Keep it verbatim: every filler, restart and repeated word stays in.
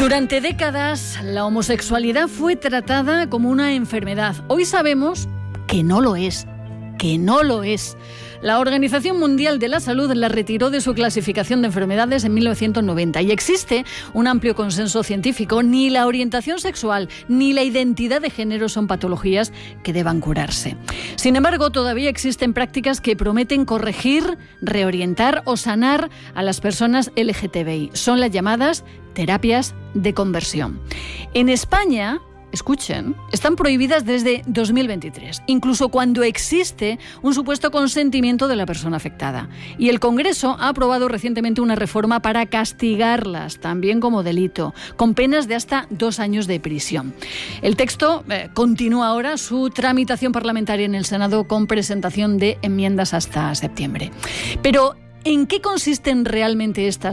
Durante décadas, la homosexualidad fue tratada como una enfermedad. Hoy sabemos que no lo es, que no lo es. La Organización Mundial de la Salud la retiró de su clasificación de enfermedades en mil novecientos noventa y existe un amplio consenso científico. Ni la orientación sexual ni la identidad de género son patologías que deban curarse. Sin embargo, todavía existen prácticas que prometen corregir, reorientar o sanar a las personas L G T B I. Son las llamadas terapias de conversión. En España, escuchen, están prohibidas desde dos mil veintitrés, incluso cuando existe un supuesto consentimiento de la persona afectada. Y el Congreso ha aprobado recientemente una reforma para castigarlas, también como delito, con penas de hasta dos años de prisión. El texto eh, continúa ahora su tramitación parlamentaria en el Senado con presentación de enmiendas hasta septiembre. Pero, ¿en qué consisten realmente estas